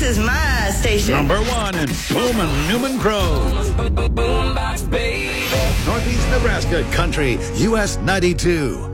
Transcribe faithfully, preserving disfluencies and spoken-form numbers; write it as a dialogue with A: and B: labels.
A: is my station.
B: Number one in Pullman, Newman Grove. Northeast Nebraska Country, U S ninety-two.